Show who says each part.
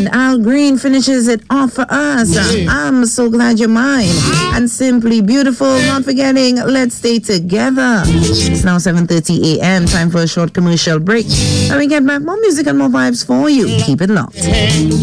Speaker 1: And Al Green finishes it off for us. I'm so glad you're mine. And Simply Beautiful, not forgetting Let's Stay Together. It's now 7:30 a.m. Time for a short commercial break. When we get back, more music and more vibes for you. Keep it locked.